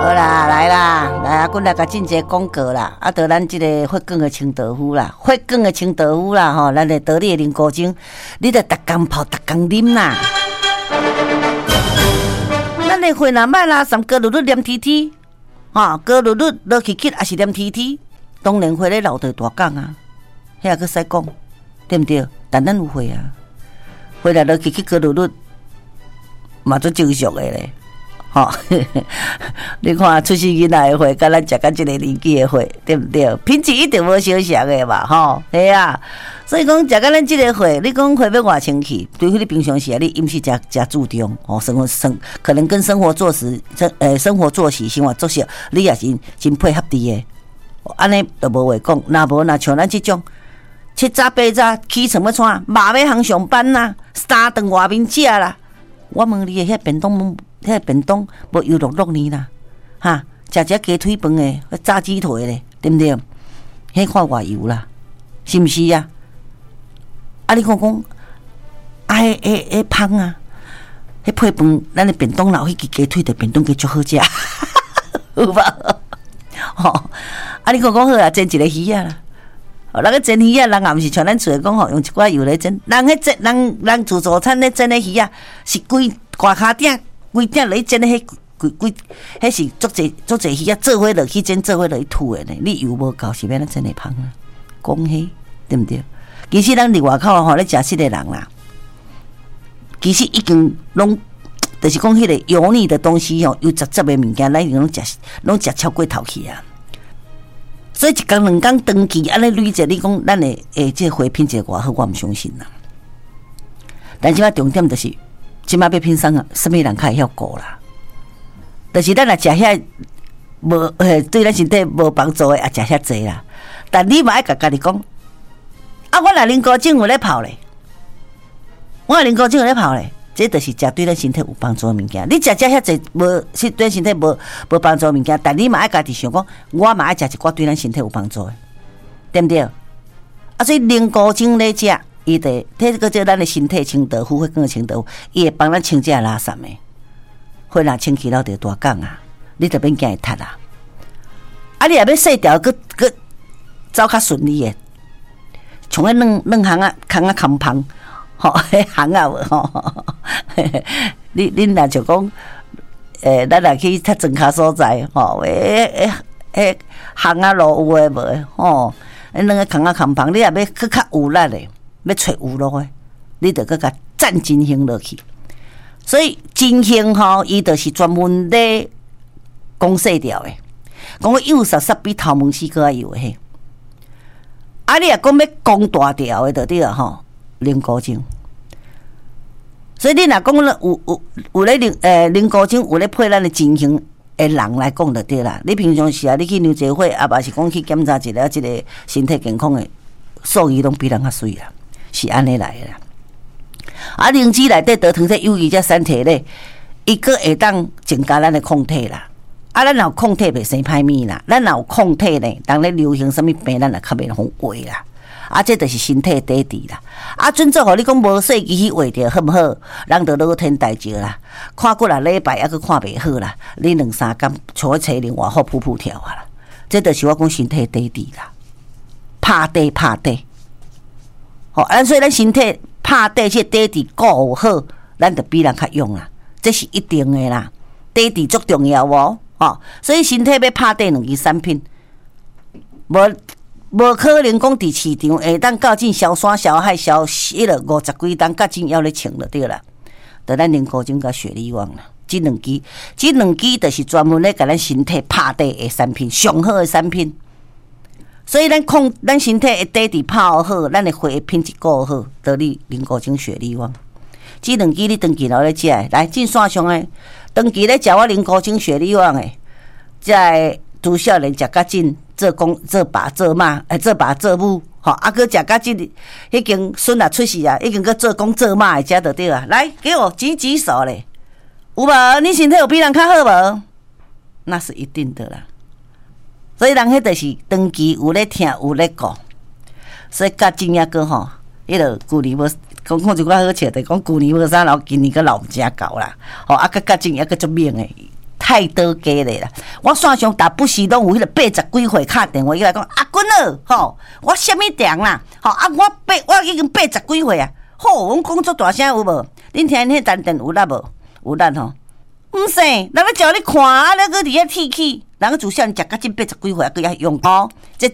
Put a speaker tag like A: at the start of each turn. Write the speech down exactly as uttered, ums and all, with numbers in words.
A: 好啦，来啦，来啊，阮来甲进一个广告啦，啊，就咱即个血管的清道夫啦，血管的清道夫啦，吼，咱的得力的灵菇精，你得逐工泡，逐工啉啦。咱的血若歹啦，三高日日黏 T T， 吼，高日日落去去也是黏 T T， 当然血咧流着大讲啊，遐也佫使讲，对毋对？但咱有血啊，血来落去去高日日，嘛做正常的咧。吼，你看出世囡仔的血，甲咱食到即个年纪的血，对不对？品质一定无相像的嘛，吼，系啊。所以讲食到咱即个血，你讲血要偌清气，除非你平常时啊，你饮食食食注重，哦，生活生可能跟生活作息、生诶生活作息、生活作息，你也是真配合伫的。安尼就无话讲，若无若像咱即种七早八早起床要创，马要行上班啦，三顿外面食啦。我问你诶，遐便当，遐便当无油落落呢啦，哈，食食鸡腿饭诶，炸鸡腿咧，对不对？迄看偌油啦，是毋是啊？啊，你看讲，啊，迄迄迄芳啊，迄配饭，咱诶便当老迄支鸡腿的便当鸡足好食，有吧？吼、哦，啊，你看讲好啊，煎一个鱼啊啦。哦，那个蒸鱼啊，人也毋是像咱厝讲吼，用一寡油来蒸。人迄蒸，人人自助餐咧蒸的鱼啊，是规挂骹顶、规顶来蒸的，迄规规，迄是足济足济鱼啊，做伙落去蒸，做伙落去吐的呢。你油无够，是要咱蒸的芳啊？讲迄对毋对？其实咱伫外口吼咧食食的人啦，其实已经拢，就是讲迄个油腻的东西吼，油杂杂的物件，咱已经拢食拢食超过头去啊。所以一工两工长期安尼累积，你讲咱的诶，这个血品质偌好，我毋相信啦。但即摆重点就是，即摆要品啥啊？什么人较会晓顾啦？就是咱若食遐无诶，对咱身体无帮助诶，也食遐济啦。但你嘛爱甲家己讲，啊，我若啉高精有咧泡咧，我若啉高精有咧泡咧。这就是食对咱身体有帮助的物件。你食食遐济无是对身体无无帮助的物件，但你嘛爱家己想讲，我嘛爱食一寡对咱身体有帮助的，对不对？啊，所以灵菇精咧食，伊得这个叫咱的身体清道夫，会更清道夫，伊会帮咱清这垃圾的。会若清气了就大讲啊，你着免惊会塌啊。啊，你也要洗掉，佮佮走较顺利的，像迄两两行啊，空啊空芳。吼，迄行啊无吼，你恁若就讲，诶，咱若去较庄脚所在，吼，诶诶诶，行啊路有诶无？吼，迄两个空啊空芳，你也要去较有力诶，要找有路诶，你着搁甲站真行落去。所以真行吼，伊着是专门咧讲细条诶，讲幼杀杀比头毛丝搁较幼诶。啊，你若讲要讲大条诶，着对啊吼。灵菇精，所以你若讲有有有咧灵诶灵菇精有咧配咱的真型诶人来讲就对啦。你平常时啊，你去牛节会啊，嘛是讲去检查一下即个身体健康诶，数据拢比人较水啦，是安尼来诶啦。啊，灵芝内底得糖这有益这产体咧，伊个会当增加咱的抗体啦。啊，咱若有抗体袂生歹物啦，咱若有抗体呢，当咧流行什么病，咱也较袂互话啦。啊，这就是身体底底啦。啊，准做互你讲无细机去画着好毋好？人着老天大石啦。看过啦礼拜还佫看袂好啦。你两三工坐在车另外好噗噗跳啊啦。这就是我讲身体底底啦，拍底拍底。吼、哦，咱所以咱身体拍底这底底顾好，咱着比人较勇啦。这是一定的啦，底底足重要哦。吼，所以身体要拍底两支产品，无。无可能讲伫市场会当到进消山消海消迄落五十几担，到进要咧穿就对啦。就咱灵菇精甲雪梨王啦，即两支，即两支就是专门咧甲咱身体拍底的产品，上好的产品。所以咱控咱身体的底底拍好，咱的血品质顾好，得你灵菇精雪梨王。即两支你长期留咧食的，来进线上诶，长期咧食我灵菇精雪梨王诶，在拄少年食甲真。做公做爸做妈，诶，做爸做母，吼，啊，佮食甲即已经孙啊出世啊，已经佮做公做妈诶，遮就对啊。来，给我举举手咧，有无？你身体有比人较好无？那是一定的啦。所以人迄就是长期有咧听有咧讲，所以甲真也个吼，迄个旧年无讲讲一寡好笑的，讲旧年无啥，然后今年个老真搞啦，吼，啊，甲甲真也个足猛诶。 太多家咧啦！我线上打不时拢有迄个八十几岁敲电话，伊来讲阿君儿，吼，我什么店啦？吼啊，我八我已经八十几岁啊！吼，阮讲足大声有无？恁听迄单电有力无？有力吼？毋是，人咧叫你看啊，那个伫遐铁起，人个自小食甲真八十几岁，佮遐用哦，这